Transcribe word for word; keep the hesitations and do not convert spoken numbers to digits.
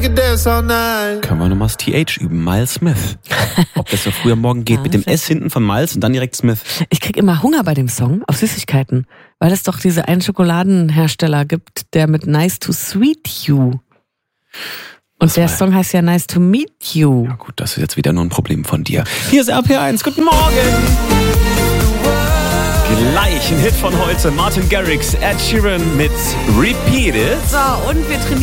can dance all night. Können wir nochmal das T H üben? Miles Smith. Ob das so früh am Morgen geht, Ja, mit dem das S hinten von Miles und dann direkt Smith. Ich krieg immer Hunger bei dem Song auf Süßigkeiten, weil es doch diese einen Schokoladenhersteller gibt, der mit Nice to Sweet You. Und Das der war- Song heißt ja Nice to Meet You. Ja gut, das ist jetzt wieder nur ein Problem von dir. Hier ist R P eins, guten Morgen! Gleich ein Hit von heute, Martin Garrix, Ed Sheeran mit Repeat It. So, und wir trainieren